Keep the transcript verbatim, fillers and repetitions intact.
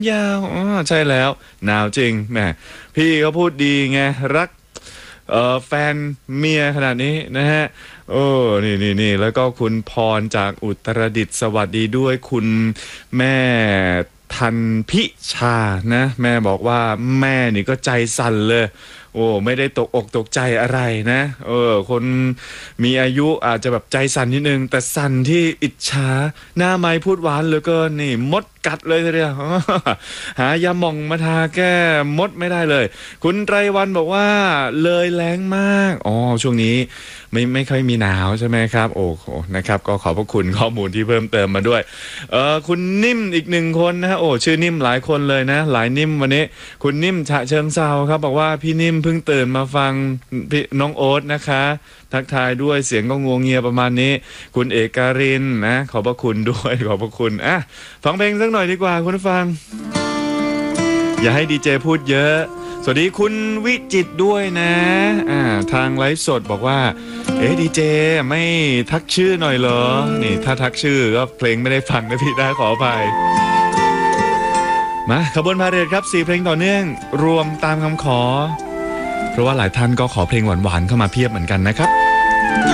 ยาวอ๋อใช่แล้วหนาวจริงแหมพี่เขาพูดดีไงรักเอ่อแฟนเมียขนาดนี้นะฮะโอ้นี่นี่นี่แล้วก็คุณพรจากอุตรดิตถ์สวัสดีด้วยคุณแม่ทันพิชานะแม่บอกว่าแม่นี่ก็ใจสั่นเลยโอ้ไม่ได้ตกอกตกใจอะไรนะเออคนมีอายุอาจจะแบบใจสั่นนิดนึงแต่สั่นที่อิจฉาหน้าไม้พูดหวานเหลือเกินนี่มดกัดเลยทีเดียวหายาหม่องมาทาแก้มดไม่ได้เลยคุณไตรวันบอกว่าเลยแรงมากอ๋อช่วงนี้ไม่ไม่ค่อยมีหนาวใช่ไหมครับโอ้โหนะครับก็ขอบพระคุณข้อมูลที่เพิ่มเติมมาด้วยเออคุณนิ่มอีกหนึ่งคนนะฮะโอ้ชื่อนิ่มหลายคนเลยนะหลายนิ่มวันนี้คุณนิ่มฉะเชิงเซาครับบอกว่าพี่นิ่มเพิ่งตื่นมาฟังพี่น้องโอ๊ตนะคะทักทายด้วยเสียงก็งวงเงียประมาณนี้คุณเอกการินนะขอบพระคุณด้วยขอบพระคุณอ่ะฟังเพลงสักหน่อยดีกว่าคุณผู้ฟังอย่าให้ดีเจพูดเยอะสวัสดีคุณวิจิตรด้วยนะอ่าทางไลฟ์สดบอกว่าเอ๊ะดีเจไม่ทักชื่อหน่อยเหรอนี่ถ้าทักชื่อก็เพลงไม่ได้ฟังนะพี่ได้ขออภัยมาขบวนพาเหรดครับสี่เพลงต่อเนื่องรวมตามคำขอเพราะว่าหลายท่านก็ขอเพลงหวานๆเข้ามาเพียบเหมือนกันนะครับ